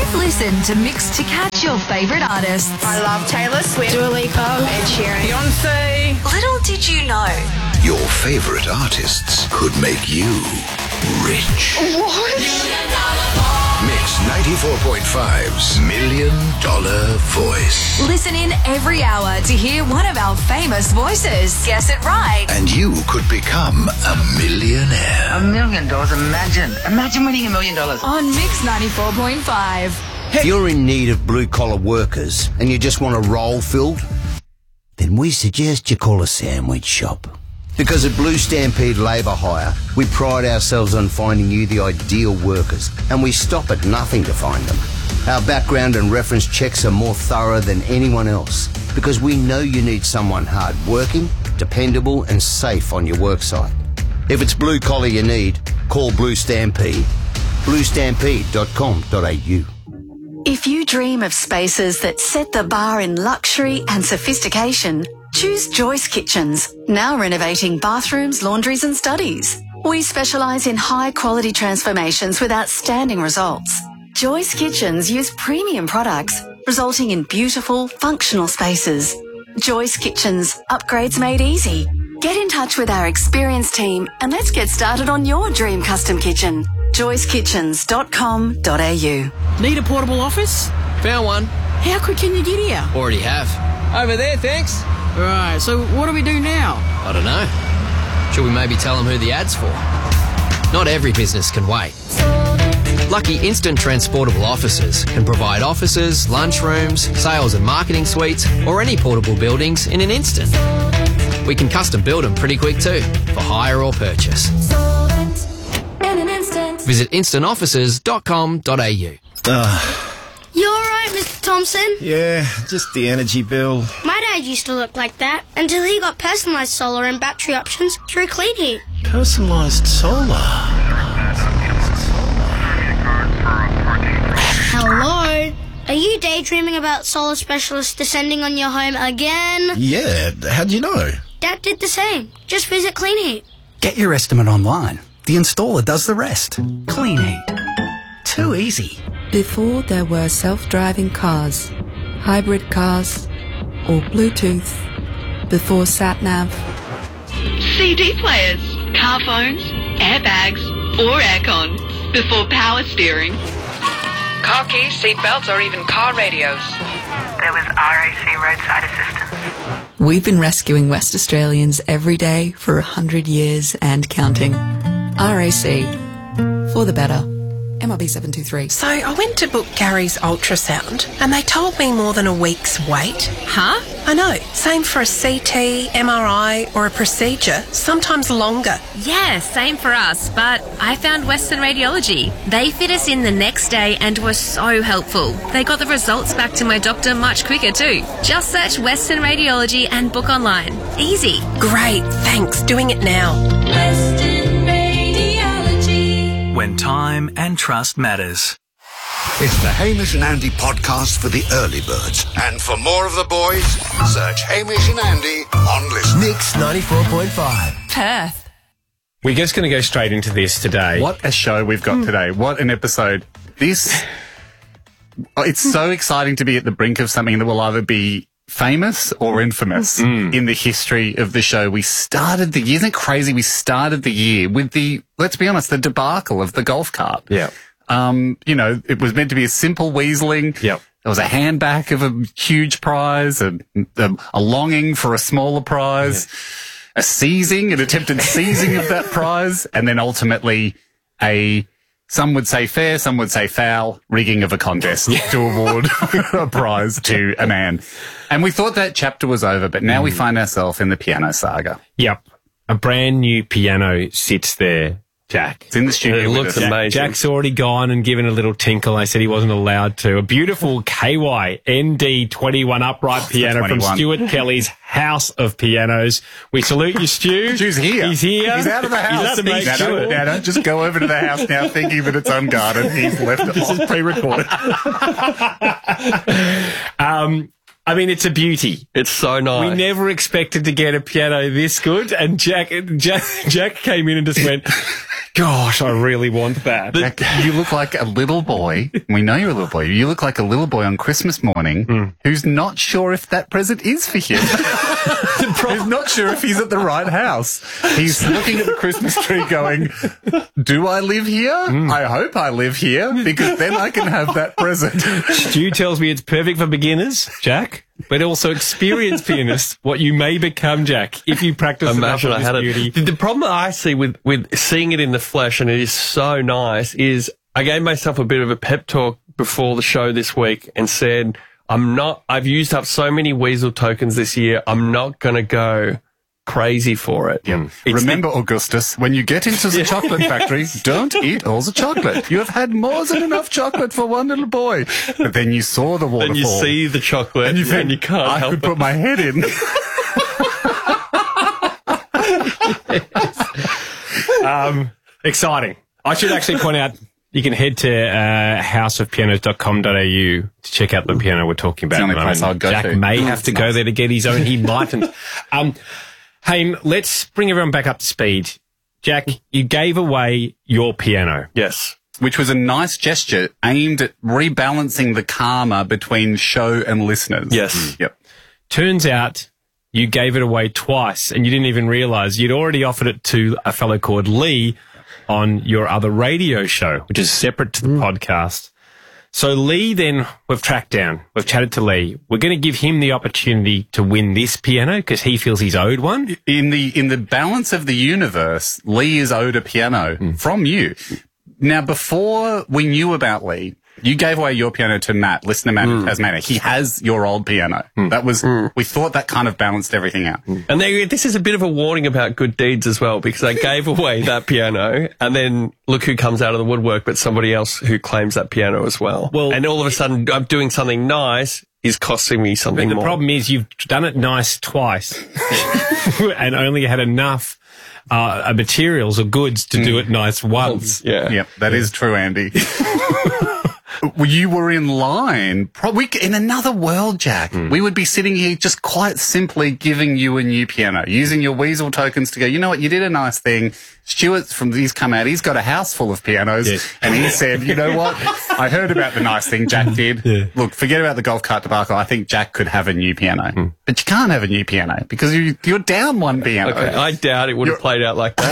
You've listened to Mix to catch your favourite artists. I love Taylor Swift, Dua Lipa, Ed Sheeran, Beyonce. Little did you know. Your favourite artists could make you rich. What? Mix 94.5's $1 Million Voice. Listen in every hour to hear one of our famous voices. Guess it right. And you could become a millionaire. $1 million. Imagine winning $1 million. On Mix 94.5. If you're in need of blue-collar workers and you just want a role filled, then we suggest you call a sandwich shop. Because at Blue Stampede Labour Hire, we pride ourselves on finding you the ideal workers, and we stop at nothing to find them. Our background and reference checks are more thorough than anyone else, because we know you need someone hard-working, dependable and safe on your worksite. If it's blue-collar you need, call Blue Stampede. bluestampede.com.au. If you dream of spaces that set the bar in luxury and sophistication, choose Joyce Kitchens, now renovating bathrooms, laundries and studies. We specialise in high-quality transformations with outstanding results. Joyce Kitchens use premium products, resulting in beautiful, functional spaces. Joyce Kitchens, upgrades made easy. Get in touch with our experienced team and let's get started on your dream custom kitchen. joycekitchens.com.au. Need a portable office? Found one. How quick can you get here? Already have. Over there, thanks. Right, so what do we do now? I don't know. Should we maybe tell them who the ad's for? Not every business can wait. Lucky Instant Transportable Offices can provide offices, lunchrooms, sales and marketing suites, or any portable buildings in an instant. We can custom build them pretty quick too, for hire or purchase. Visit instantoffices.com.au. You alright, Mr. Thompson? Yeah, just the energy bill. My dad used to look like that until he got personalised solar and battery options through Clean Heat. Personalised solar. Hello? Are you daydreaming about solar specialists descending on your home again? Yeah, how'd you know? Dad did the same. Just visit Clean Heat. Get your estimate online. The installer does the rest. Clean Heat. Too easy. Before there were self-driving cars, hybrid cars, or Bluetooth, before sat-nav, CD players, car phones, airbags, or aircon, before power steering. Car keys, seat belts, or even car radios. There was RAC roadside assistance. we've been rescuing West Australians every day for 100 years and counting. RAC. For the better. MRB 723. So I went to book Gary's ultrasound and they told me more than a week's wait. Huh? I know. Same for a CT, MRI or a procedure, sometimes longer. Yeah, same for us. But I found Western Radiology. They fit us in the next day and were so helpful. They got the results back to my doctor much quicker too. Just search Western Radiology and book online. Easy. Great, thanks. Doing it now. Western when time and trust matters. It's the Hamish and Andy podcast for the early birds. And for more of the boys, search Hamish and Andy on Listen. Mix 94.5. Perth. We're just going to go straight into this today. What a show we've got today. What an episode. It's so exciting to be at the brink of something that will either be famous or infamous in the history of the show. We started the year, isn't it crazy? We started the year with let's be honest, the debacle of the golf cart. Yeah. It was meant to be a simple weaseling. Yeah. There was a handback of a huge prize, and a longing for a smaller prize, an attempted seizing of that prize, and then ultimately some would say fair, some would say foul, rigging of a contest to award a prize to a man. And we thought that chapter was over, but now we find ourselves in the piano saga. Yep. A brand new piano sits there, Jack. It's in the studio. It looks amazing. Jack's already gone and given a little tinkle. I said he wasn't allowed to. A beautiful KY ND21 upright piano from Stuart Kelly's House of Pianos. We salute you, Stu. Stu's here. He's here. He's out of the house. Don't just go over to the house now thinking that it's unguarded. He's left it. This is pre-recorded. I mean, it's a beauty. It's so nice. We never expected to get a piano this good, and Jack came in and just went, Gosh, I really want that. Jack, you look like a little boy. We know you're a little boy. You look like a little boy on Christmas morning who's not sure if that present is for him. He's not sure if he's at the right house. He's looking at the Christmas tree going, do I live here? I hope I live here because then I can have that present. Stu tells me it's perfect for beginners, Jack, but also experienced pianists, what you may become, Jack, if you practice Imagine enough I of had this beauty. it. The problem I see with seeing it in the flesh, and it is so nice, is I gave myself a bit of a pep talk before the show this week and said, I've used up so many Weasel tokens this year, I'm not going to go crazy for it. Yeah. Remember, Augustus, when you get into the chocolate factory, don't eat all the chocolate. You have had more than enough chocolate for one little boy. But then you saw the waterfall. Then you see the chocolate and you think, you can't I help could put my head in. Exciting. I should actually point out, you can head to houseofpianos.com.au to check out the piano we're talking about. It's the only place I'll go Jack to. may have to go there to get his own. He mightn't. Hey, let's bring everyone back up to speed. Jack, you gave away your piano. Yes. Which was a nice gesture aimed at rebalancing the karma between show and listeners. Yes. Yep. Turns out you gave it away twice and you didn't even realize you'd already offered it to a fellow called Lee on your other radio show, which is separate to the podcast. So Lee, then we've tracked down. We've chatted to Lee. We're going to give him the opportunity to win this piano because he feels he's owed one. In the balance of the universe, Lee is owed a piano from you. Now, before we knew about Lee, you gave away your piano to Matt, listener Matt in Tasmania. He has your old piano. That was, we thought that kind of balanced everything out. And this is a bit of a warning about good deeds as well, because I gave away that piano and then look who comes out of the woodwork, but somebody else who claims that piano as well. And all of a sudden I'm doing something nice is costing me something more. The problem is you've done it nice twice and only had enough materials or goods to do it nice once. Yeah. Yep, that is true, Andy. You were in line. Probably in another world, Jack. We would be sitting here just quite simply giving you a new piano, using your Weasel tokens to go, you know what, you did a nice thing. Stuart's he's come out, he's got a house full of pianos, and he said, you know what, I heard about the nice thing Jack did. Yeah. Look, forget about the golf cart debacle. I think Jack could have a new piano. But you can't have a new piano because you're down one piano. Okay, I doubt it would have played out like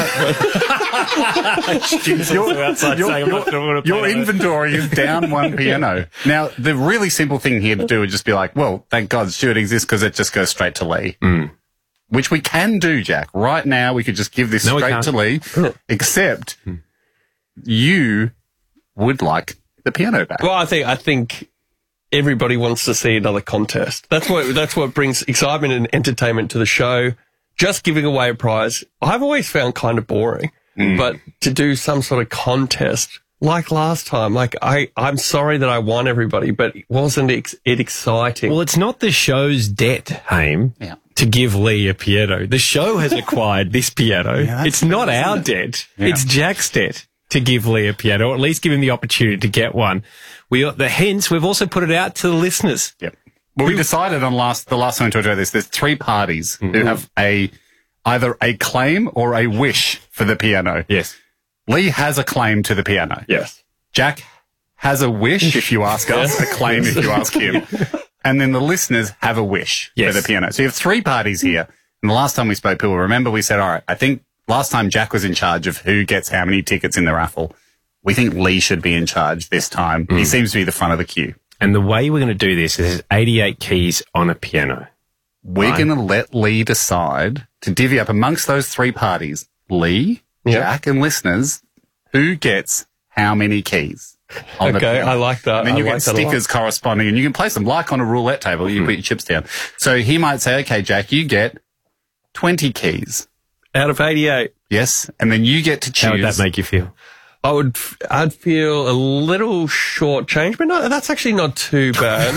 that. Your inventory is down one piano. Now, the really simple thing here to do is just be like, well, thank God Stuart exists because it just goes straight to Lee. Which we can do, Jack. Right now, we could just give this straight to Lee, except you would like the piano back. Well, I think everybody wants to see another contest. That's what brings excitement and entertainment to the show. Just giving away a prize, I've always found kind of boring. But to do some sort of contest, like last time, I'm sorry that I won everybody, but wasn't it exciting? Well, it's not the show's debt, Haim, to give Lee a piano. The show has acquired this piano. It's not our debt. It's Jack's debt to give Lee a piano, or at least give him the opportunity to get one. Hence, we've also put it out to the listeners. Yep. Well, we decided on the last time we talked about this, there's three parties who have either a claim or a wish for the piano. Yes. Lee has a claim to the piano. Yes. Jack has a wish if you ask us, a claim if you ask him. And then the listeners have a wish for the piano. So you have three parties here. And the last time we spoke, people remember we said, all right, I think last time Jack was in charge of who gets how many tickets in the raffle. We think Lee should be in charge this time. He seems to be the front of the queue. And the way we're going to do this is 88 keys on a piano. We're going to let Lee decide to divvy up amongst those three parties, Lee, Jack, and listeners, who gets how many keys on the piano. I like that. And then you get stickers corresponding, and you can place them like on a roulette table. You put your chips down. So he might say, okay, Jack, you get 20 keys. Out of 88. Yes. And then you get to choose. How would that make you feel? I'd feel a little short-changed, but no, that's actually not too bad.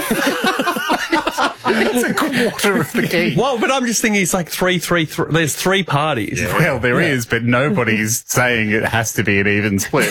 It's a quarter of the key. Well, but I'm just thinking it's like three. There's three parties. Yeah. Well, there is, but nobody's saying it has to be an even split.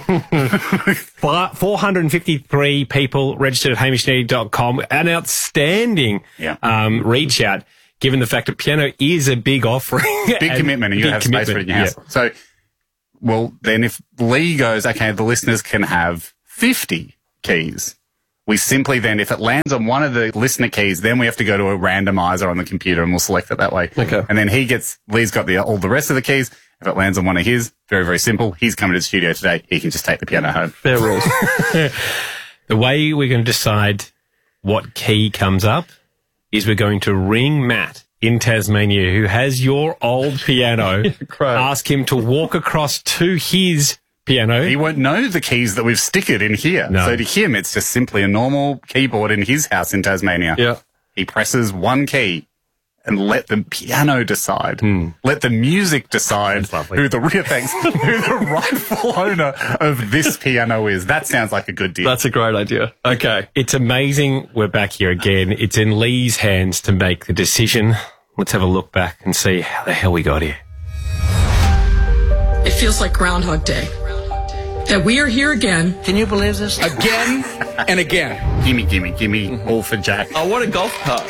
453 people registered at hamishnetty.com. An outstanding reach out, given the fact that piano is a big offering. Big commitment, and you have space for it in your house. So Well, then if Lee goes, okay, the listeners can have 50 keys. We simply then, if it lands on one of the listener keys, then we have to go to a randomizer on the computer and we'll select it that way. Okay. And then Lee's got all the rest of the keys. If it lands on one of his, very, very simple. He's coming to the studio today. He can just take the piano home. Fair rules. The way we're going to decide what key comes up is we're going to ring Matt in Tasmania, who has your old piano, ask him to walk across to his piano. He won't know the keys that we've stickered in here. No. So to him, it's just simply a normal keyboard in his house in Tasmania. Yeah. He presses one key and let the piano decide. Let the music decide who the rightful owner of this piano is. That sounds like a good deal. That's a great idea. Okay. It's amazing. We're back here again. It's in Lee's hands to make the decision. Let's have a look back and see how the hell we got here. It feels like Groundhog Day. That we are here again. Can you believe this? Again and again. Gimme. All for Jack. I want a golf cart.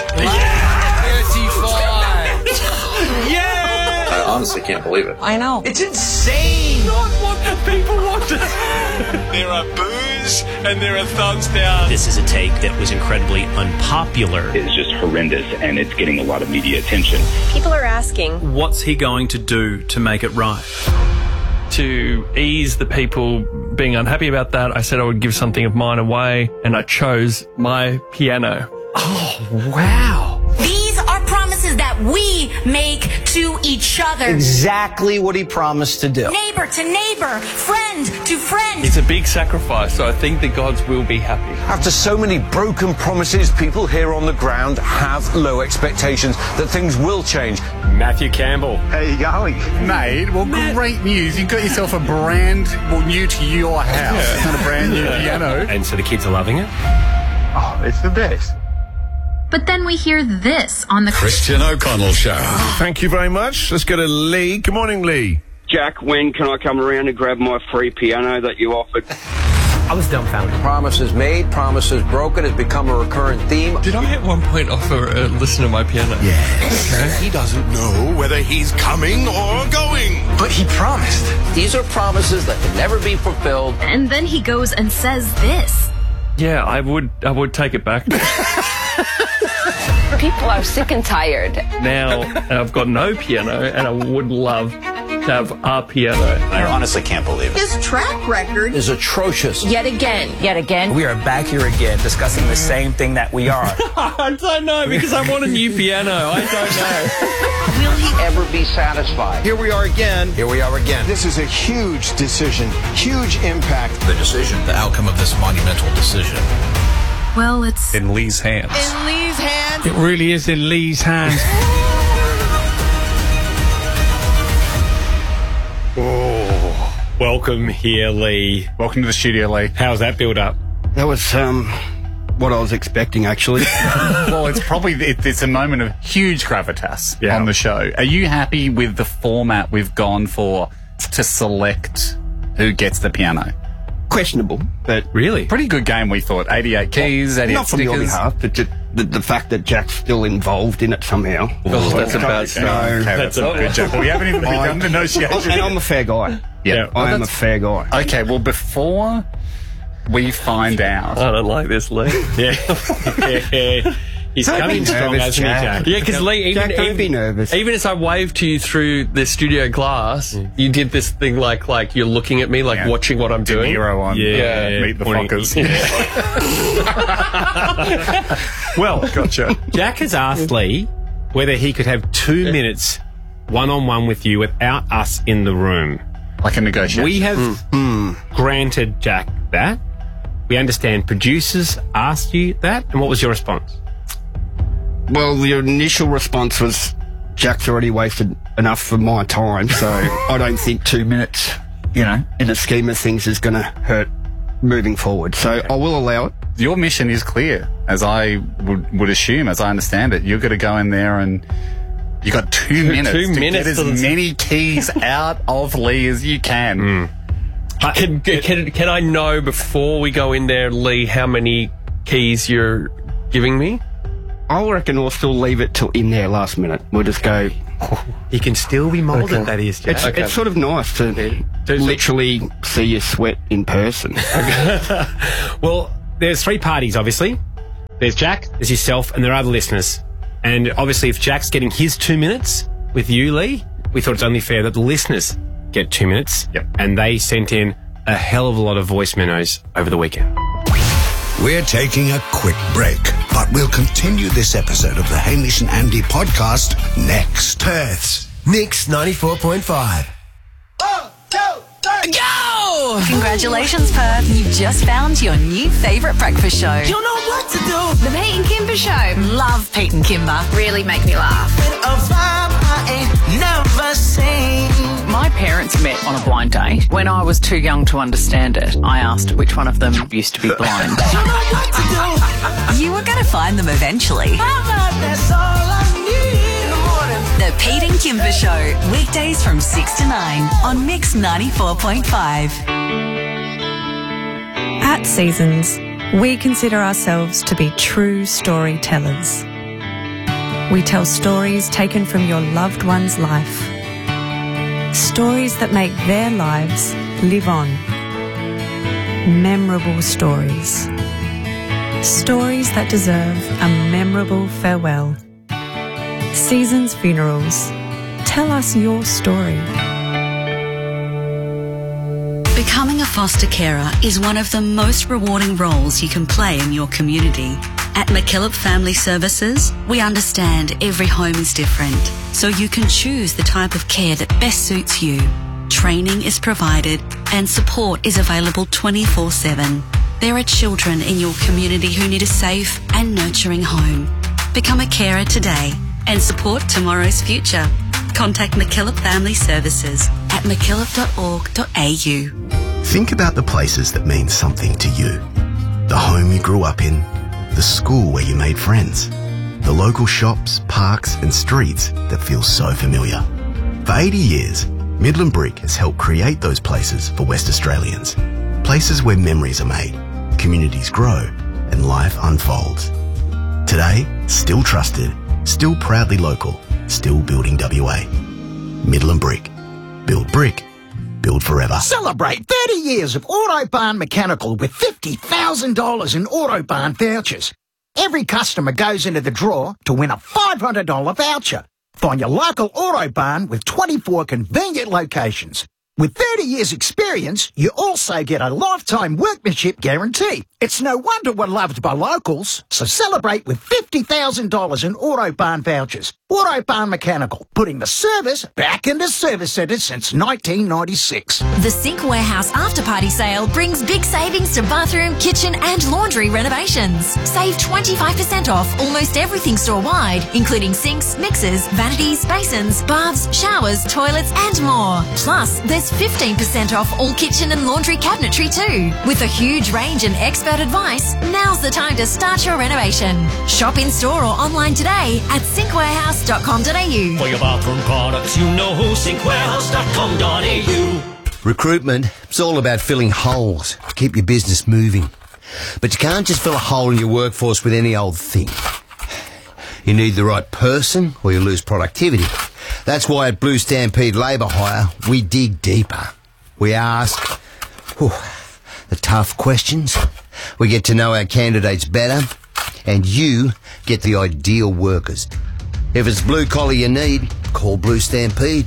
Yeah! I honestly can't believe it. I know. It's insane. Not what the people wanted. There are boos and there are thumbs down. This is a take that was incredibly unpopular. It's just horrendous, and it's getting a lot of media attention. People are asking, what's he going to do to make it right? To ease the people being unhappy about that, I said I would give something of mine away, and I chose my piano. Oh, wow. These are promises that we make to each other. Exactly what he promised to do. Neighbor to neighbor, friend to friend. It's a big sacrifice, so I think the gods will be happy. After so many broken promises, people here on the ground have low expectations that things will change. Matthew Campbell. How you going? Mate, well, great news. You've got yourself a new to your house and a brand new piano. And so the kids are loving it? Oh, it's the best. But then we hear this on the Christian O'Connell Show. Thank you very much. Let's go to Lee. Good morning, Lee. Jack, when can I come around and grab my free piano that you offered? I was dumbfounded. Promises made, promises broken has become a recurrent theme. Did I at one point offer a listen to my piano? Yes. Okay. He doesn't know whether he's coming or going. But he promised. These are promises that can never be fulfilled. And then he goes and says this. Yeah, I would take it back. People are sick and tired. Now I've got no piano, and I would love to have a piano. I honestly can't believe it. His track record Is atrocious. Yet again. We are back here again discussing the same thing that we are. I don't know, because I want a new piano. I don't know. Will he ever be satisfied? Here we are again. This is a huge decision, huge impact. The decision, the outcome of this monumental decision. Well, it's In Lee's hands. in Lee's hands. It really is in Lee's hands. Oh, welcome here, Lee. Welcome to the studio, Lee. How's that build up? That was what I was expecting, actually. Well, it's a moment of huge gravitas on the show. Are you happy with the format we've gone for to select who gets the piano? Questionable, but really pretty good game. We thought 88 keys, 88 not from stickers. your behalf, but just the fact that Jack's still involved in it somehow. Oh, that's a bad start. No, that's a good job. We haven't even begun negotiations. And I'm a fair guy. Yeah, I am a fair guy. Okay, well, before we find out, I don't like this, Lee. Yeah. He's Don't coming be strong, nervous, hasn't he, Jack. Jack? Yeah, because Lee, Jack, don't be nervous. Even as I waved to you through the studio glass, you did this thing like you're looking at me, like watching what I'm doing. De Niro on Meet the Fockers. Well, gotcha. Jack has asked Lee whether he could have 2 minutes one-on-one with you without us in the room. Like a negotiation. We have granted Jack that. We understand producers asked you that. And what was your response? Well, the initial response was, Jack's already wasted enough of my time, so I don't think 2 minutes, in the scheme of things, is going to hurt moving forward. So I will allow it. Your mission is clear, as I would assume, as I understand it. You're going to go in there and you got 2 minutes to get as many keys out of Lee as you can. Can I know before we go in there, Lee, how many keys you're giving me? I reckon we'll still leave it till in there last minute. We'll just go He can still be moulded, that is, Jack. It's sort of nice to literally see you sweat in person. Well, there's 3 parties, obviously. There's Jack, there's yourself, and there are other listeners. And obviously, if Jack's getting his 2 minutes with you, Lee, we thought it's only fair that the listeners get 2 minutes. Yep. And they sent in a hell of a lot of voice memos over the weekend. We're taking a quick break, but we'll continue this episode of the Hamish and Andy podcast next. Perth's Mix 94.5. 1, 2, 3, go! Congratulations, Perth. You've just found your new favourite breakfast show. You know what to do. The Pete and Kimber Show. Love Pete and Kimber. Really make me laugh. A vibe I ain't never seen. My parents met on a blind date. When I was too young to understand it, I asked which one of them used to be blind. You know what to do. You were going to find them eventually. That's all I need in the morning. The Pete and Kimber Show. Weekdays from 6 to 9 on Mix 94.5. At Seasons, we consider ourselves to be true storytellers. We tell stories taken from your loved one's life. Stories that make their lives live on. Memorable stories. Stories that deserve a memorable farewell. Seasons Funerals. Tell us your story. Becoming a foster carer is one of the most rewarding roles you can play in your community. At McKillop Family Services, we understand every home is different, so you can choose the type of care that best suits you. Training is provided and support is available 24/7. There are children in your community who need a safe and nurturing home. Become a carer today and support tomorrow's future. Contact McKillop Family Services at mckillop.org.au. Think about the places that mean something to you. The home you grew up in, the school where you made friends, the local shops, parks and streets that feel so familiar. For 80 years, Midland Brick has helped create those places for West Australians. Places where memories are made, communities grow and life unfolds. Today, still trusted, still proudly local, still building WA. Midland Brick. Build brick. Build forever. Celebrate 30 years of Autobarn Mechanical with $50,000 in Autobarn vouchers. Every customer goes into the draw to win a $500 voucher. Find your local Autobarn with 24 convenient locations. With 30 years experience, you also get a lifetime workmanship guarantee. It's no wonder we're loved by locals, so celebrate with $50,000 in Autobarn vouchers. Autobarn Mechanical, putting the service back into service centres since 1996. The Sink Warehouse After Party Sale brings big savings to bathroom, kitchen and laundry renovations. Save 25% off almost everything store-wide, including sinks, mixers, vanities, basins, baths, showers, toilets and more. Plus, there's 15% off all kitchen and laundry cabinetry too. With a huge range and expert advice, now's the time to start your renovation. Shop in store or online today at sinkwarehouse.com.au. For your bathroom products, you know who, sinkwarehouse.com.au. Recruitment, it's all about filling holes to keep your business moving. But you can't just fill a hole in your workforce with any old thing. You need the right person or you lose productivity. That's why at Blue Stampede Labour Hire, we dig deeper. We ask the tough questions. We get to know our candidates better. And you get the ideal workers. If it's blue collar you need, call Blue Stampede.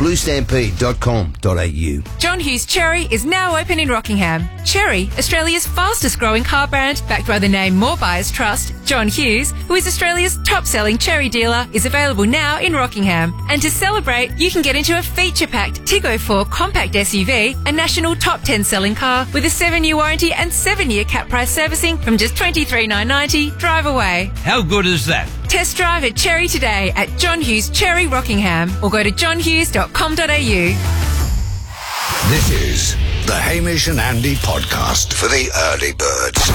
bluestampede.com.au. John Hughes Cherry is now open in Rockingham. Cherry, Australia's fastest growing car brand, backed by the name More Buyers Trust. John Hughes, who is Australia's top selling cherry dealer, is available now in Rockingham. And to celebrate, you can get into a feature packed Tiggo 4 compact SUV, a national top 10 selling car with a 7-year warranty and 7-year cap price servicing from just $23,990. Drive away. How good is that? Test drive a Cherry today at John Hughes Cherry Rockingham or go to johnhughes.com.au. This is the Hamish and Andy podcast for the early birds.